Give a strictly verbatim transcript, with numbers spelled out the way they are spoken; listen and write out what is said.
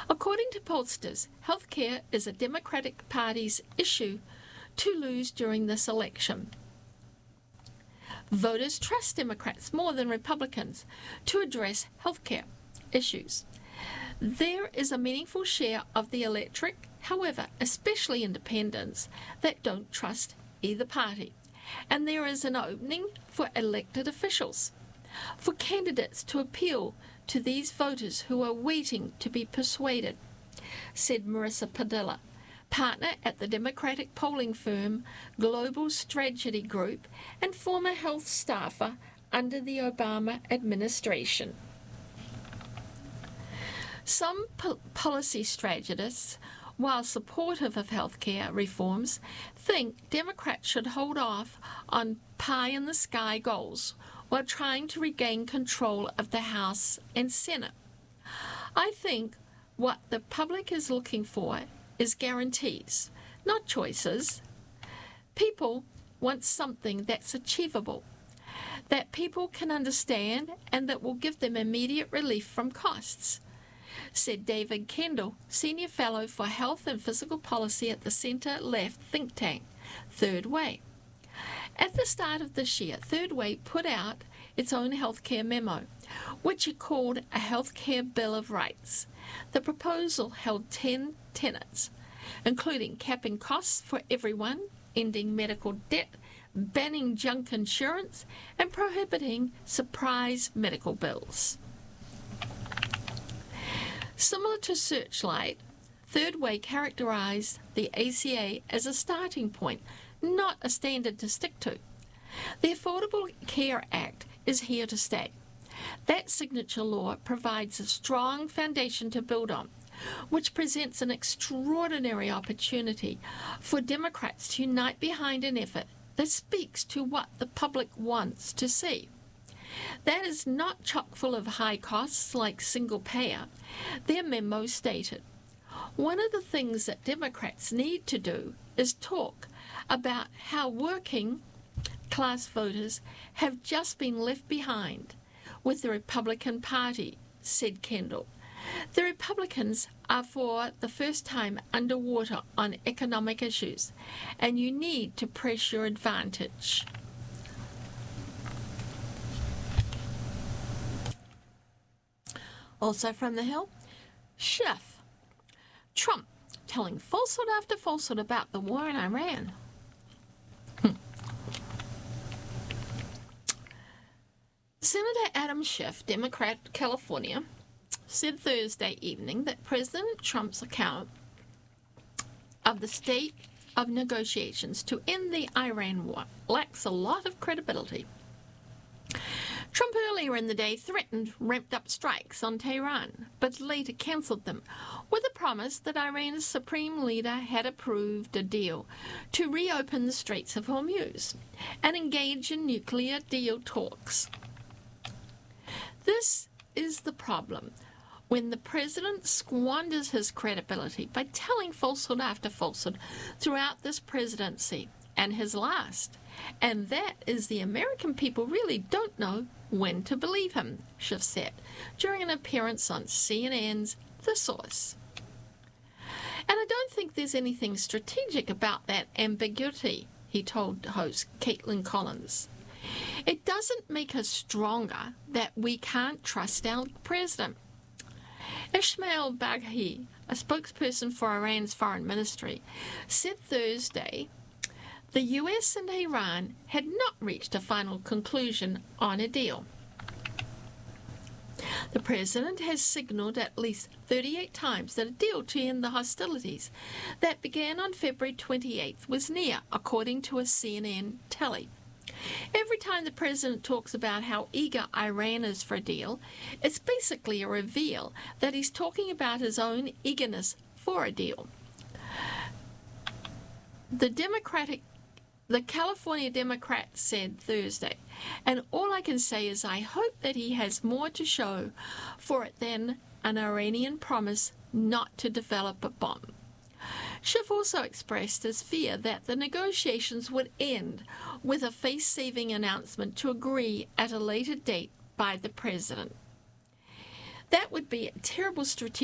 According to pollsters, healthcare is a Democratic Party's issue to lose during this election. Voters trust Democrats more than Republicans to address healthcare issues. There is a meaningful share of the electorate, however, especially independents, that don't trust either party, and there is an opening for elected officials, for candidates to appeal to these voters who are waiting to be persuaded, said Marissa Padilla, partner at the Democratic polling firm Global Strategy Group and former health staffer under the Obama administration. Some po- policy strategists, while supportive of healthcare reforms, think Democrats should hold off on pie-in-the-sky goals while trying to regain control of the House and Senate. I think what the public is looking for is guarantees, not choices. People want something that's achievable, that people can understand, and that will give them immediate relief from costs, said David Kendall, Senior Fellow for Health and Physical Policy at the centre-left think tank, Third Way. At the start of this year, Third Way put out its own healthcare memo, which it called a Healthcare Bill of Rights. The proposal held ten tenets, including capping costs for everyone, ending medical debt, banning junk insurance, and prohibiting surprise medical bills. Similar to Searchlight, Third Way characterized the A C A as a starting point, not a standard to stick to. The Affordable Care Act is here to stay. That signature law provides a strong foundation to build on, which presents an extraordinary opportunity for Democrats to unite behind an effort that speaks to what the public wants to see. That is not chock full of high costs like single payer, their memo stated. One of the things that Democrats need to do is talk about how working class voters have just been left behind with the Republican Party, said Kendall. The Republicans are for the first time underwater on economic issues, and you need to press your advantage. Also from the Hill, Schiff. Trump telling falsehood after falsehood about the war in Iran. Senator Adam Schiff, Democrat, California, said Thursday evening that President Trump's account of the state of negotiations to end the Iran war lacks a lot of credibility. Trump earlier in the day threatened ramped-up strikes on Tehran, but later cancelled them, with a promise that Iran's supreme leader had approved a deal to reopen the Straits of Hormuz and engage in nuclear deal talks. This is the problem when the president squanders his credibility by telling falsehood after falsehood throughout this presidency and his last. And that is the American people really don't know when to believe him, Schiff said during an appearance on C N N's The Source. And I don't think there's anything strategic about that ambiguity, he told host Caitlin Collins. It doesn't make us stronger that we can't trust our president. Ismail Baghi, a spokesperson for Iran's foreign ministry, said Thursday the U S and Iran had not reached a final conclusion on a deal. The president has signaled at least thirty-eight times that a deal to end the hostilities that began on February twenty-eighth was near, according to a C N N tally. Every time the president talks about how eager Iran is for a deal, it's basically a reveal that he's talking about his own eagerness for a deal. The Democratic The California Democrat said Thursday, and all I can say is I hope that he has more to show for it than an Iranian promise not to develop a bomb. Schiff also expressed his fear that the negotiations would end with a face-saving announcement to agree at a later date by the president. That would be a terrible strategic